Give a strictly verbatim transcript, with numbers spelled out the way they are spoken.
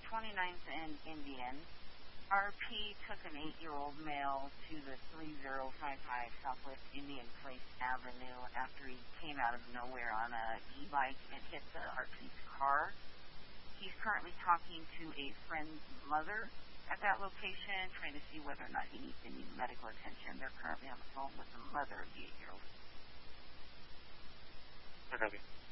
twenty-ninth and Indian. R P took an eight-year-old male to the three zero five five Southwest Indian Place Avenue after he came out of nowhere on a e-bike and hit the R P's car. He's currently talking to a friend's mother at that location, trying to see whether or not he needs any medical attention. They're currently on the phone with the mother of the eight-year-old. Okay.